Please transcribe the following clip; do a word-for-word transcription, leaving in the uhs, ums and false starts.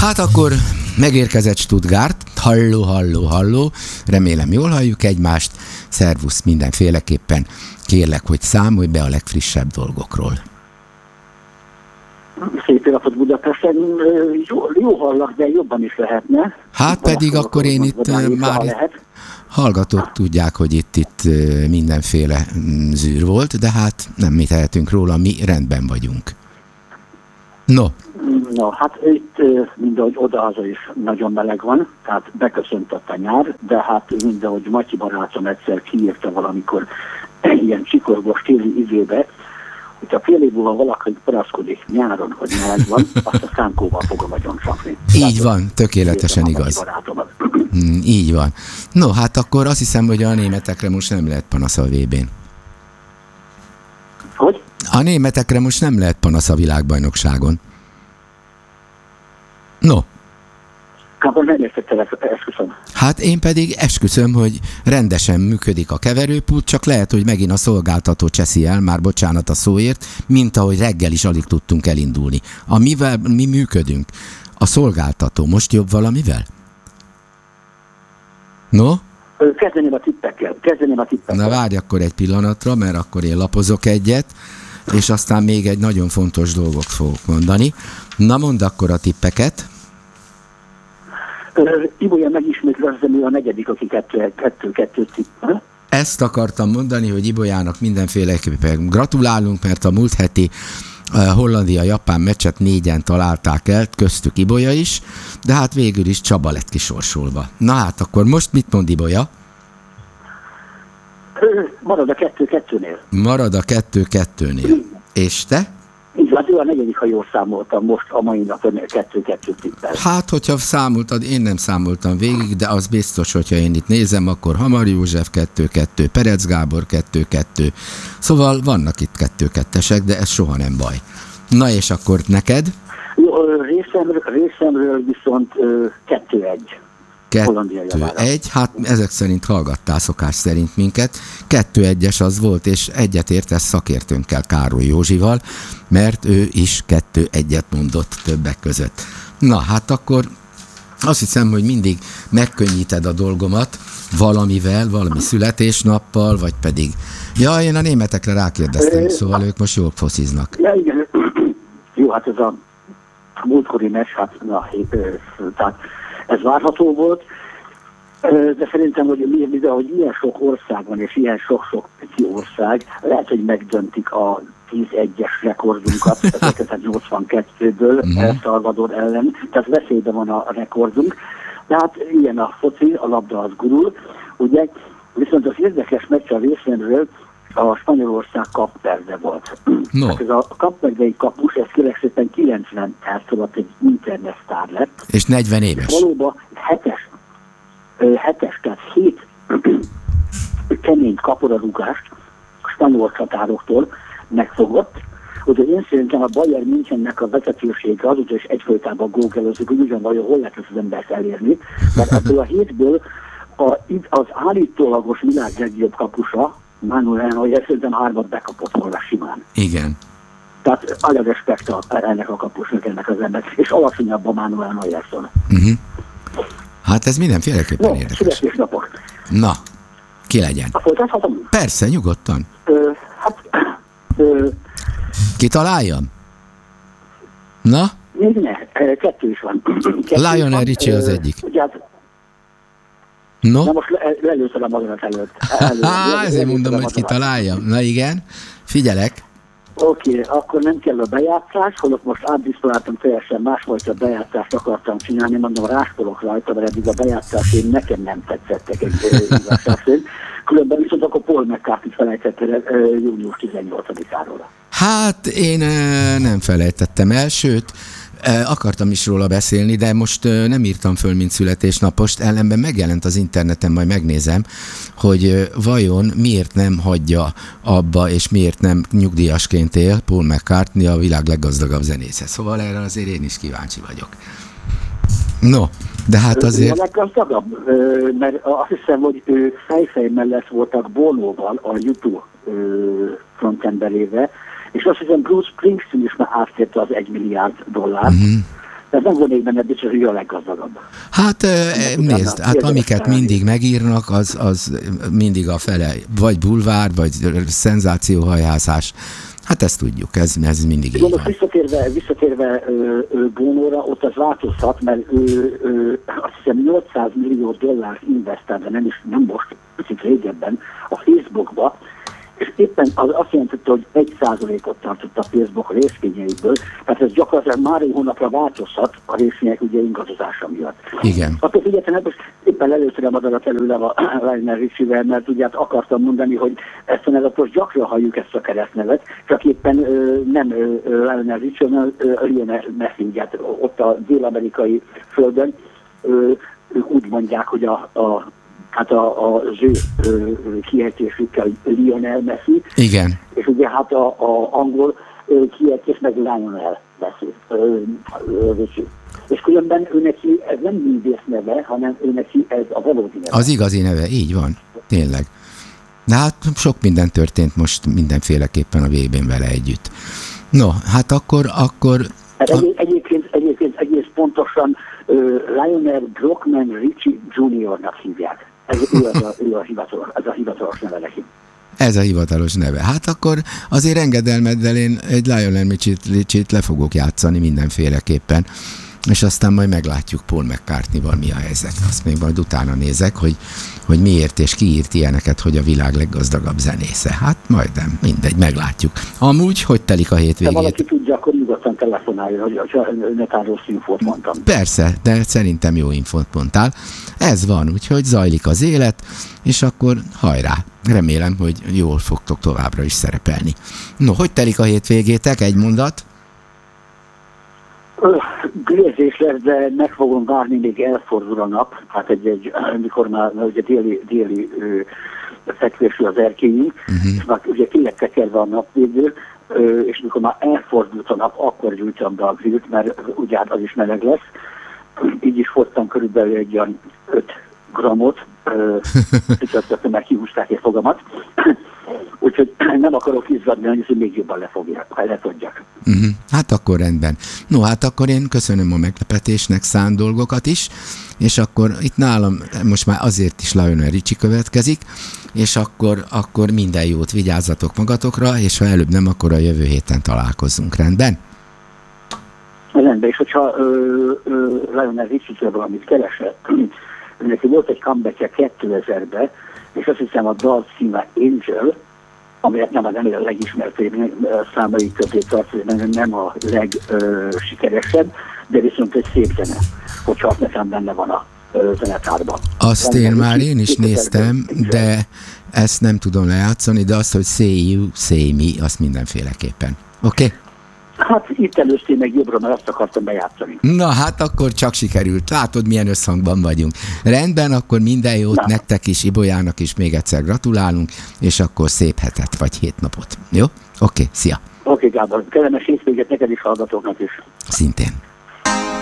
Hát akkor megérkezett Stuttgart, halló, halló, halló, remélem jól halljuk egymást, szervusz mindenféleképpen, kérlek, hogy számolj be a legfrissebb dolgokról. Szép napot Budapesten, jó, jó hallak, de jobban is lehetne. Hát pedig akkor én itt már hallgatók tudják, hogy itt, itt mindenféle zűr volt, de hát nem mi tehetünk róla, mi rendben vagyunk. No. No, hát itt mindahogy odahaza is nagyon meleg van, tehát beköszöntött a nyár, de hát mindahogy Matyi barátom egyszer kiírta valamikor ilyen csikorgós téli időbe, hogyha fél év múlva valaki panaszkodik nyáron, hogy meleg van, azt a szánkóval fogom nagyon csapni. Így van, tökéletesen igaz. Mm, így van. No, hát akkor azt hiszem, hogy a németekre most nem lehet panasz a vé bén. Hogy? A németekre most nem lehet panasz a világbajnokságon. No. Kábor nem értettem, esküszöm. Hát én pedig esküszöm, hogy rendesen működik a keverőpult, csak lehet, hogy megint a szolgáltató cseszi el, már bocsánat a szóért, mint ahogy reggel is alig tudtunk elindulni. Amivel mi működünk, a szolgáltató most jobb valamivel? No? Kezdeném a tippekkel. Kezdeném a tippekkel. Na várj akkor egy pillanatra, mert akkor én lapozok egyet, és aztán még egy nagyon fontos dolgot fogok mondani. Na mondd akkor a tippeket. Ibolya megismétli, azt hiszem, ő a negyedik, aki kettő-kettő tippel. Ezt akartam mondani, hogy Ibolyának mindenféleképpen gratulálunk, mert a múlt heti uh, Hollandia-Japán meccset négyen találták el, köztük Ibolya is, de hát végül is Csaba lett kisorsolva. Na hát akkor most mit mond Ibolya? Marad a kettő-kettőnél. Marad a kettő-kettőnél. És te? Így van, ő a negyedik, ha jól számoltam most a mai napon kettő-kettő tippel. Hát, hogyha számoltad, én nem számoltam végig, de az biztos, hogyha én itt nézem, akkor Hamar József kettő-kettő, Perec Gábor kettő-kettő. Szóval vannak itt kettő-kettesek, de ez soha nem baj. Na és akkor neked? Jó, részemről, részemről viszont kettő-egy. kettő-egy, hát ezek szerint hallgattál szokás szerint minket. kettő-egyes az volt, és egyetértesz szakértőnkkel, Károly Józsival, mert ő is kettő-egyet mondott többek között. Na, hát akkor azt hiszem, hogy mindig megkönnyíted a dolgomat valamivel, valami születésnappal, vagy pedig... Ja, én a németekre rákérdeztem, szóval ők most jól fosziznak. Ja, igen. Jó, hát ez a múltkori meccs, hát na, tehát ez várható volt, de szerintem, hogy, mi, hogy ilyen sok ország van, és ilyen sok-sok pici ország, lehet, hogy megdöntik a tíz-egyes rekordunkat ezerkilencszáznyolcvankettőből El Salvador ellen, tehát veszélyben van a rekordunk. Tehát ilyen a foci, a labda az gurul, ugye, viszont az érdekes meccs a részemről a Spanyolország Kapverde volt. No. Hát ez a kapverdei kapus, ez kérlek szépen kilencven perc alatt egy internet sztár lett. És negyven éves. És valóban hetes, hetes, tehát hét kemény kaporarúgást a spanyol csatároktól megfogott. Ugye én szerintem a Bayern Münchennek a vezetősége az, hogy egyfolytában gógelőzik, hogy ugyan vajon hol lehet az embert elérni, mert ebből a hétből a, az állítólagos világ legjobb kapusa, Manuel Neuer, szerintem hármat bekapott volna simán. Igen. Tehát a respekt ennek a kapusnak, ennek az embernek, és alacsonyabb a Manuel Neuerson. Uh-huh. Hát ez mindenféleképpen no, érdekes. Születésnapok. Na, ki legyen? Folytathatom? Persze, nyugodtan. Ö, hát... Ö, ki találjam? Na? Ne, kettő is van. Kettő Lionel Richie az egyik. Ugye hát, no? Na most le, lelőttem a magadat előtt. Há, ezért mondom, hogy kitaláljam. Na igen, figyelek. Oké, okay, akkor nem kell a bejátszás, holott most átdiszponáltam teljesen másfajta bejátszást akartam csinálni, mondom, ráspolok rajta, mert eddig a bejátszás én nekem nem tetszettek egy igazság szerint. Különben viszont akkor Paul McCartney-t felejtette június tizennyolcadikáról. Hát én nem felejtettem el, sőt, akartam is róla beszélni, de most nem írtam föl, mint születésnapost, ellenben megjelent az interneten, majd megnézem, hogy vajon miért nem hagyja abba, és miért nem nyugdíjasként él Paul McCartney, a világ leggazdagabb zenésze. Szóval erre azért én is kíváncsi vagyok. No, de hát azért... A leggazdagabb, mert azt hiszem, hogy ő fejfej mellett voltak Bonóval a YouTube frontemberébe, és azt hiszem Bruce Springsteen is már áttérte az egy milliárd dollár. Uh-huh. Tehát nem volnék benne biztos, hogy a leggazdagabb. Hát nézd, hát amiket mindig megírnak, az, az mindig a fele, vagy bulvár, vagy szenzációhajhászás. Hát ezt tudjuk, ez, ez mindig így van. Most visszatérve, visszatérve Bónóra, ott az változhat, mert ő, ő azt hiszem nyolcszáz millió dollárt investált, de nem is nem most, picit régebben a Facebookba, és éppen az azt jelentette, hogy egy százalékot tartott a Facebook részvényeiből, tehát ez gyakorlatilag már egy hónapra változhat a részvények ugye ingadozása miatt. Igen. Attól függetlenül most éppen először a madarat előlem a Lionel Richie-vel, mert ugye hát akartam mondani, hogy ezt a nevet most gyakran halljuk ezt a keresztnevet, csak éppen ö, nem ö, Lionel Richie, hanem Lionel Messi, ugye ott a dél-amerikai földön ö, ők úgy mondják, hogy a, a hát a, az ő kiejtésükkel Lionel Messi. Igen. És ugye hát a, a angol kiejtés meg Lionel Messi. És különben ő neki, ez nem művész neve, hanem ő neki ez a valódi neve. Az igazi neve, így van, tényleg. De hát sok minden történt most mindenféleképpen a vé bén vele együtt. No, hát akkor... akkor hát egy, egyébként, egyébként egész pontosan uh, Lionel Brockman Richie juniornak hívják. Ez, ő az a, ő a hivatalos, ez a hivatalos neve neki. Ez a hivatalos neve. Hát akkor azért engedelmeddel én egy Lionel Richie-t le fogok játszani mindenféleképpen, és aztán majd meglátjuk Paul McCartney-val mi a helyzet. Azt még majd utána nézek, hogy, hogy miért és ki írt ilyeneket, hogy a világ leggazdagabb zenésze. Hát majdnem, mindegy, meglátjuk. Amúgy, hogy telik a hétvégét? Ha valaki tudja, akkor nyugodtan telefonáljon, hogy netán rossz infót mondtam. Persze, de szerintem jó infót mondtál. Ez van, úgyhogy zajlik az élet, és akkor hajrá. Remélem, hogy jól fogtok továbbra is szerepelni. No, hogy telik a hétvégétek? Egy mondat? Gőzés lesz, de meg fogom várni, még elfordul a nap. Hát egy, egy mikor már ugye déli, déli fekvésű az erkélyünk, uh-huh. és már ugye ki lett tekerve a nap végül, és mikor már elfordult a nap, akkor gyújtsam be a grillt, mert ugye hát az is meleg lesz. Így is hoztam körülbelül egy olyan öt grammot, csücsöttöttem, mert kihúzták egy fogamat. Úgyhogy nem akarok izzadni, hogy még jobban lefogják, ha letudjak. Uh-huh. Hát akkor rendben. No, hát akkor én köszönöm a meglepetésnek szánt dolgokat is, és akkor itt nálam most már azért is Lionel Richie következik, és akkor, akkor minden jót, vigyázzatok magatokra, és ha előbb nem, akkor a jövő héten találkozzunk. Rendben? Rendben, és hogyha ö, ö, Lionel Richie-től valamit keresett, neki volt egy comeback-je kétezerben, és azt hiszem a dal címe Angel, amelyet nem a, nem a legismertebb számai közé tartozik, nem a legsikeresebb, de viszont egy szép zene, hogyha azt nekem benne van a zenetárban. Azt én már én is néztem, de ezt nem tudom lejátszani, de azt, hogy say you, say me, azt mindenféleképpen. Oké? Okay? Hát itt először meg jobbra, mert azt akartam bejátszani. Na hát akkor csak sikerült. Látod, milyen összhangban vagyunk. Rendben, akkor minden jót Na. nektek is, Ibolyának is még egyszer gratulálunk, és akkor szép hetet vagy hét napot. Jó? Oké, okay, szia! Oké, okay, Gábor, kellemes hétvégét neked is, hallgatóknak is. Szintén.